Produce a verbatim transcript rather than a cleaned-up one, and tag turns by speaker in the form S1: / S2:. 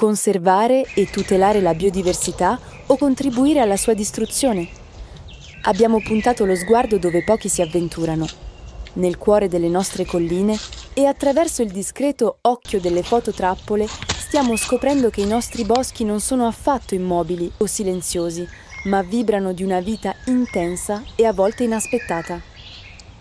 S1: Conservare e tutelare la biodiversità o contribuire alla sua distruzione? Abbiamo puntato lo sguardo dove pochi si avventurano, nel cuore delle nostre colline, e attraverso il discreto occhio delle fototrappole stiamo scoprendo che i nostri boschi non sono affatto immobili o silenziosi, ma vibrano di una vita intensa e a volte inaspettata.